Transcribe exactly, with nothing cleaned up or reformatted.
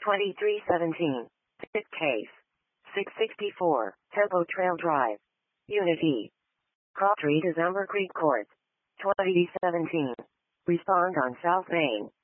twenty-three seventeen. Fit Case. six sixty-four. Tempo Trail Drive. Unity. Crawtree to Zumber Creek Court. twenty seventeen. Respond on South Main.